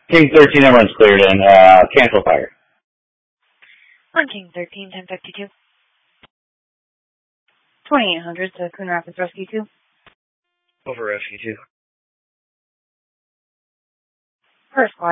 King 13, everyone's cleared in. Cancel fire. On King 13, 1052. 2800 to Coon Rapids Rescue 2. Over Rescue 2. First squad.